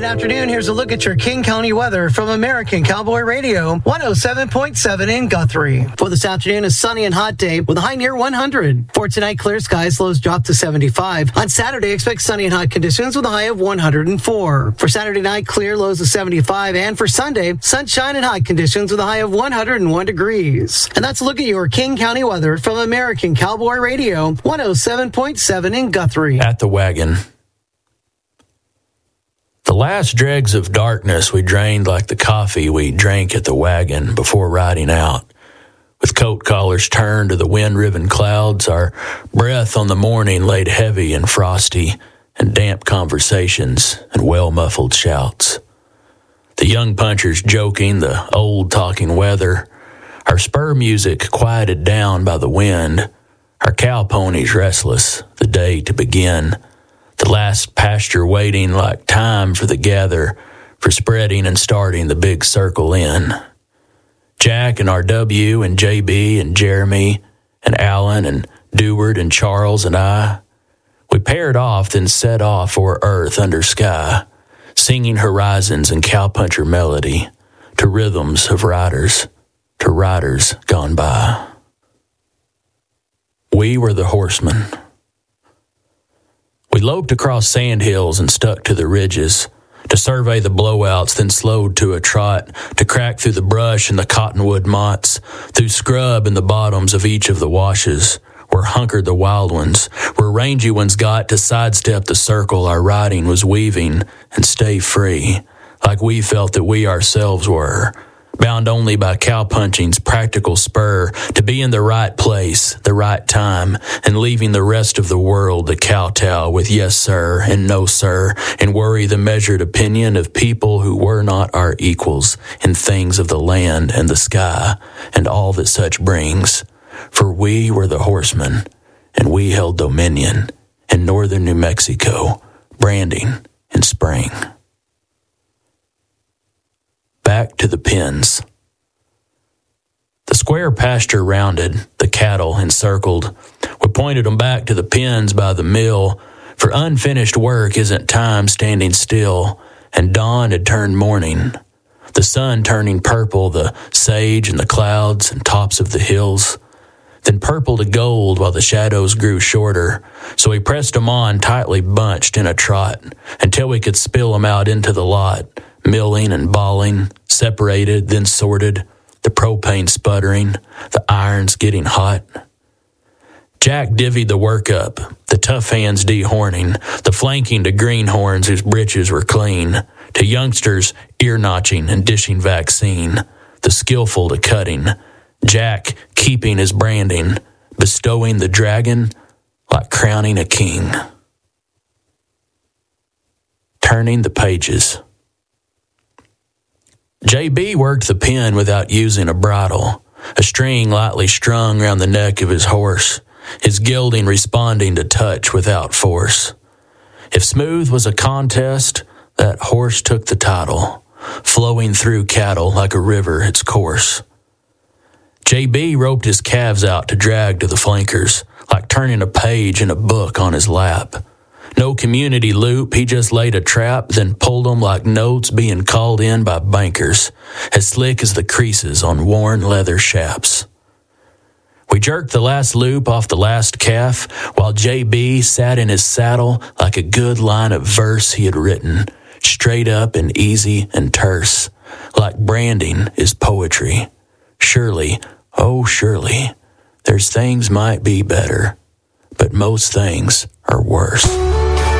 Good afternoon. Here's a look at your King County weather from American Cowboy Radio, 107.7 in Guthrie. For this afternoon, a sunny and hot day with a high near 100. For tonight, clear skies, lows drop to 75. On Saturday, expect sunny and hot conditions with a high of 104. For Saturday night, clear, lows of 75. And for Sunday, sunshine and hot conditions with a high of 101 degrees. And that's a look at your King County weather from American Cowboy Radio, 107.7 in Guthrie. At the wagon. The last dregs of darkness we drained like the coffee we drank at the wagon before riding out. With coat collars turned to the wind-riven clouds, our breath on the morning laid heavy and frosty, and damp conversations and well-muffled shouts. The young punchers joking, the old talking weather, our spur music quieted down by the wind, our cow ponies restless, the day to begin. The last pasture waiting like time for the gather, for spreading and starting the big circle in. Jack and R.W. and J.B. and Jeremy and Alan and Deward and Charles and I, we paired off, then set off for earth under sky, singing horizons and cowpuncher melody to rhythms of riders, to riders gone by. We were the horsemen. We loped across sand hills and stuck to the ridges, to survey the blowouts, then slowed to a trot, to crack through the brush and the cottonwood mottes, through scrub in the bottoms of each of the washes, where hunkered the wild ones, where rangy ones got to sidestep the circle our riding was weaving and stay free, like we felt that we ourselves were, bound only by cowpunching's practical spur to be in the right place, the right time, and leaving the rest of the world to kowtow with yes sir and no sir, and worry the measured opinion of people who were not our equals in things of the land and the sky, and all that such brings. For we were the horsemen, and we held dominion in northern New Mexico, branding in spring. Back to the pens. The square pasture rounded, the cattle encircled. We pointed them back to the pens by the mill, for unfinished work isn't time standing still, and dawn had turned morning. The sun turning purple, the sage and the clouds and tops of the hills, then purple to gold while the shadows grew shorter, so we pressed them on tightly bunched in a trot, until we could spill them out into the lot, milling and balling, separated, then sorted, the propane sputtering, the irons getting hot. Jack divvied the work up, the tough hands dehorning, the flanking to greenhorns whose britches were clean, to youngsters ear-notching and dishing vaccine, the skillful to cutting, Jack keeping his branding, bestowing the dragon like crowning a king. Turning the pages. J.B. worked the pen without using a bridle, a string lightly strung round the neck of his horse, his gelding responding to touch without force. If smooth was a contest, that horse took the title, flowing through cattle like a river its course. J.B. roped his calves out to drag to the flankers, like turning a page in a book on his lap. No community loop, he just laid a trap, then pulled them like notes being called in by bankers, as slick as the creases on worn leather shaps. We jerked the last loop off the last calf, while J.B. sat in his saddle like a good line of verse he had written, straight up and easy and terse, like branding is poetry. Surely, oh surely, there's things might be better, but most things are worse.